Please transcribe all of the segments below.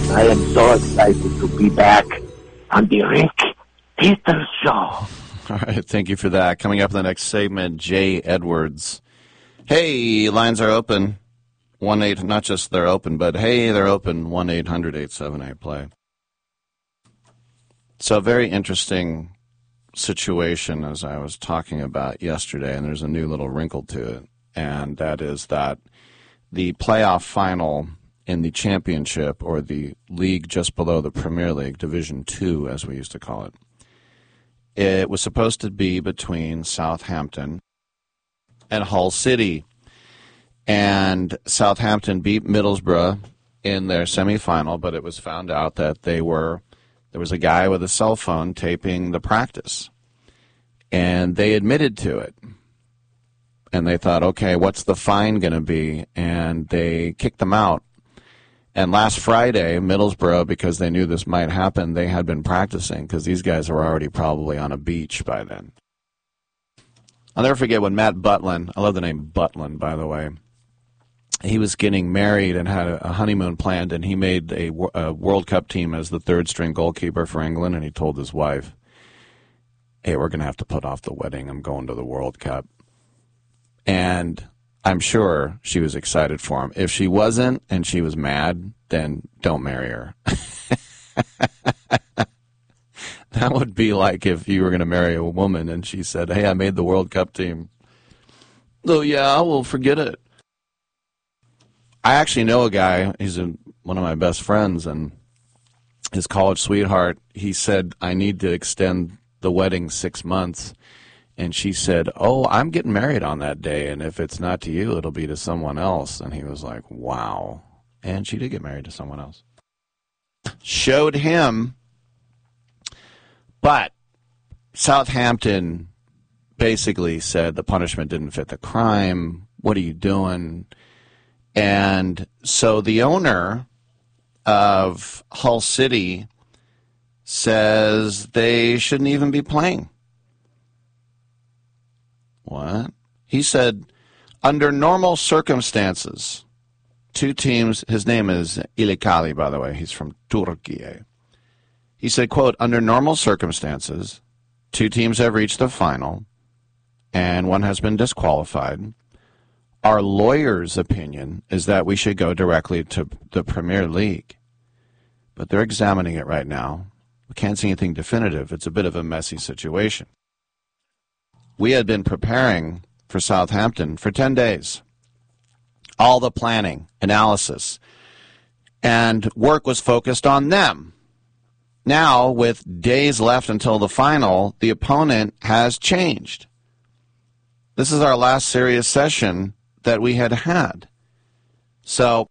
I am so excited to be back on the Rick Peter Show. All right, thank you for that. Coming up in the next segment, Jay Edwards. Hey, lines are open. 1-8, not just they're open, but hey, they're open. 1-800-878-PLAY. So a very interesting situation, as I was talking about yesterday, and there's a new little wrinkle to it, and that is that the playoff final in the championship, or the league just below the Premier League, Division II, as we used to call it, it was supposed to be between Southampton and Hull City. And Southampton beat Middlesbrough in their semifinal, but it was found out that there was a guy with a cell phone taping the practice. And they admitted to it. And they thought, okay, what's the fine going to be? And they kicked them out. And last Friday, Middlesbrough, because they knew this might happen, they had been practicing because these guys were already probably on a beach by then. I'll never forget when Matt Butlin, I love the name Butlin, by the way, he was getting married and had a honeymoon planned, and he made a World Cup team as the third-string goalkeeper for England, and he told his wife, hey, we're going to have to put off the wedding. I'm going to the World Cup. And I'm sure she was excited for him. If she wasn't and she was mad, then don't marry her. That would be like if you were going to marry a woman and she said, hey, I made the World Cup team. Oh, yeah, well, forget it. I actually know a guy, he's one of my best friends, and his college sweetheart, he said, I need to extend the wedding 6 months. And she said, oh, I'm getting married on that day, and if it's not to you, it'll be to someone else. And he was like, wow. And she did get married to someone else. Showed him, but Southampton basically said the punishment didn't fit the crime. What are you doing? And so the owner of Hull City says they shouldn't even be playing. What? He said, under normal circumstances, two teams, his name is İlkay, by the way, he's from Turkey. He said, quote, under normal circumstances, two teams have reached the final, and one has been disqualified. Our lawyer's opinion is that we should go directly to the Premier League. But they're examining it right now. We can't see anything definitive. It's a bit of a messy situation. We had been preparing for Southampton for 10 days. All the planning, analysis, and work was focused on them. Now, with days left until the final, the opponent has changed. This is our last serious session that we had. So,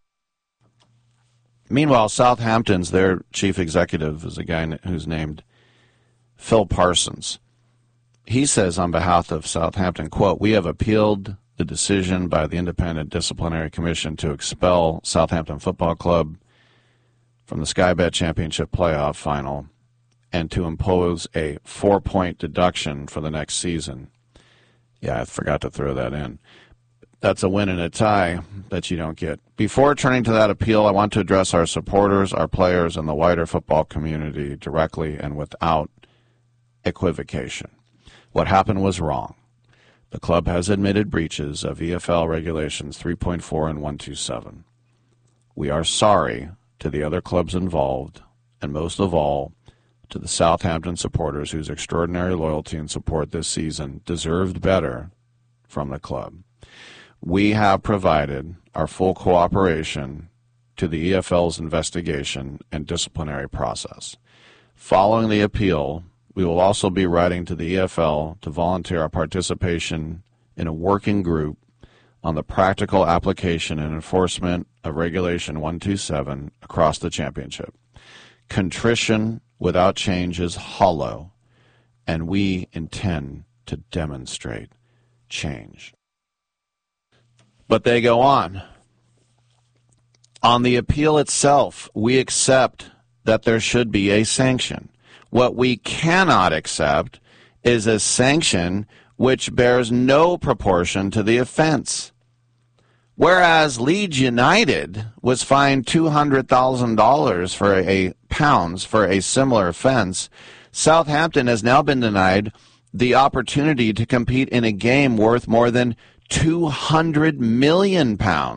meanwhile, Southampton's, their chief executive is a guy who's named Phil Parsons. He says on behalf of Southampton, quote, we have appealed the decision by the Independent Disciplinary Commission to expel Southampton Football Club from the Sky Bet Championship playoff final and to impose a 4-point deduction for the next season. Yeah, I forgot to throw that in. That's a win and a tie that you don't get. Before turning to that appeal, I want to address our supporters, our players, and the wider football community directly and without equivocation. What happened was wrong. The club has admitted breaches of EFL Regulations 3.4 and 127. We are sorry to the other clubs involved, and most of all, to the Southampton supporters whose extraordinary loyalty and support this season deserved better from the club. We have provided our full cooperation to the EFL's investigation and disciplinary process. Following the appeal, we will also be writing to the EFL to volunteer our participation in a working group on the practical application and enforcement of Regulation 127 across the championship. Contrition without change is hollow, and we intend to demonstrate change. But they go on. On the appeal itself, we accept that there should be a sanction. What we cannot accept is a sanction which bears no proportion to the offense. Whereas Leeds United was fined $200,000 for a similar offense, Southampton has now been denied the opportunity to compete in a game worth more than £200 million,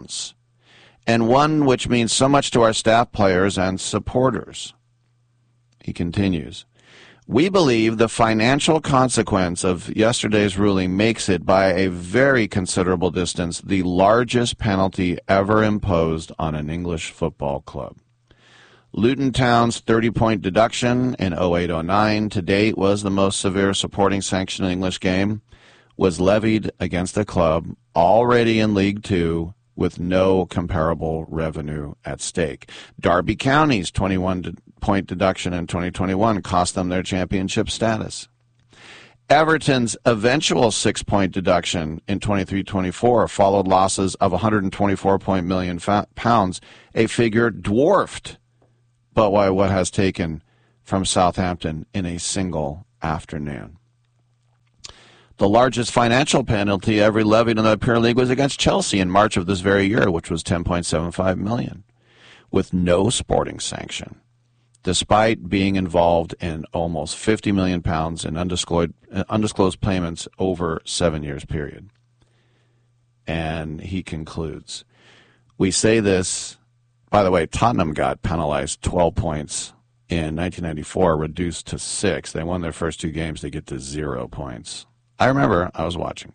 and one which means so much to our staff players and supporters. He continues, we believe the financial consequence of yesterday's ruling makes it by a very considerable distance the largest penalty ever imposed on an English football club. Luton Town's 30-point deduction in 08-09 to date was the most severe supporting sanction in an English game, was levied against a club already in League Two with no comparable revenue at stake. Derby County's 21-point deduction in 2021 cost them their championship status. Everton's eventual 6-point deduction in 23-24 followed losses of £124 million, a figure dwarfed but by what has taken from Southampton in a single afternoon. The largest financial penalty ever levied in the Premier League was against Chelsea in March of this very year, which was $10.75 million, with no sporting sanction, despite being involved in almost £50 million in undisclosed payments over 7 years period. And he concludes, we say this. By the way, Tottenham got penalized 12 points in 1994, reduced to 6. They won their first 2 games. They get to 0 points. I remember I was watching.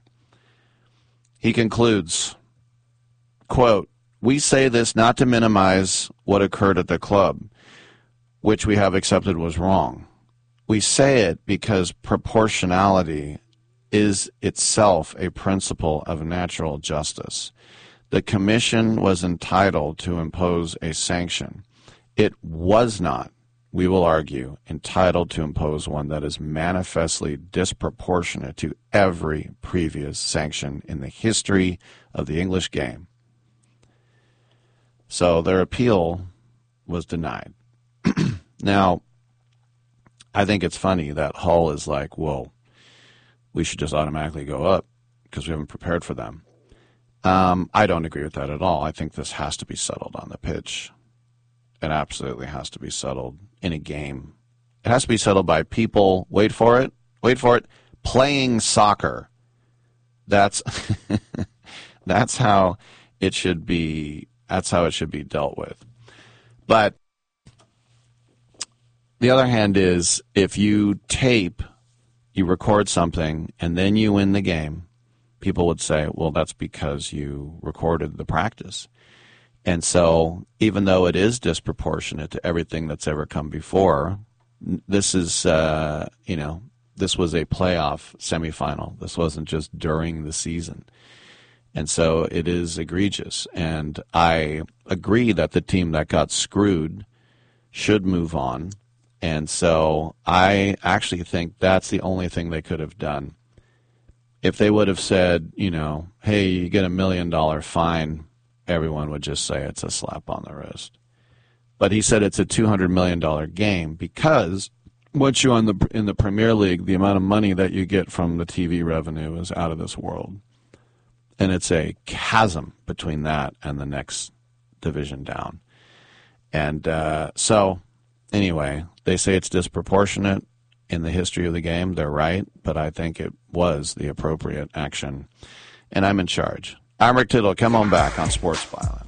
He concludes, quote, we say this not to minimize what occurred at the club, which we have accepted was wrong. We say it because proportionality is itself a principle of natural justice. The Commission was entitled to impose a sanction. It was not, we will argue, entitled to impose one that is manifestly disproportionate to every previous sanction in the history of the English game. So their appeal was denied. Now, I think it's funny that Hull is like, well, we should just automatically go up because we haven't prepared for them. I don't agree with that at all. I think this has to be settled on the pitch. It absolutely has to be settled in a game. It has to be settled by people, wait for it, playing soccer. That's that's how it should be. That's how it should be dealt with. But the other hand is, if you tape, you record something, and then you win the game, people would say, well, that's because you recorded the practice. And so even though it is disproportionate to everything that's ever come before, this is, this was a playoff semifinal. This wasn't just during the season. And so it is egregious. And I agree that the team that got screwed should move on. And so I actually think that's the only thing they could have done. If they would have said, hey, you get $1 million fine, everyone would just say it's a slap on the wrist. But he said it's a $200 million game because once you're in the Premier League, the amount of money that you get from the TV revenue is out of this world. And it's a chasm between that and the next division down. And so, anyway, they say it's disproportionate in the history of the game. They're right, but I think it was the appropriate action. And I'm in charge. I'm Rick Tittle. Come on back on Sports Byline.